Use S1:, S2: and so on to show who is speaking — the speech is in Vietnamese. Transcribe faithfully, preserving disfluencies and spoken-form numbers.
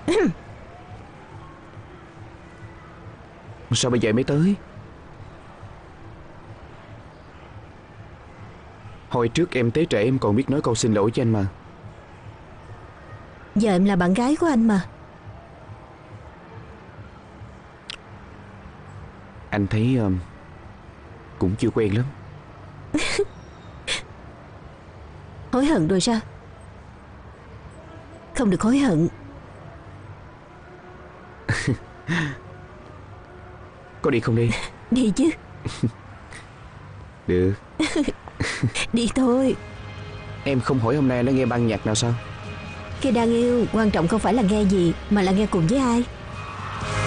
S1: Sao bây giờ mới tới? Hồi trước em tới trễ em còn biết nói câu xin lỗi cho anh mà.
S2: Giờ em là bạn gái của anh mà.
S1: Anh thấy um, cũng chưa quen lắm.
S2: Hối hận rồi sao? Không được hối hận.
S1: Có đi không đi?
S2: Đi chứ.
S1: Được.
S2: Đi thôi.
S1: Em không hỏi hôm nay nó nghe ban nhạc nào sao?
S2: Khi đang yêu, quan trọng không phải là nghe gì, mà là nghe cùng với ai.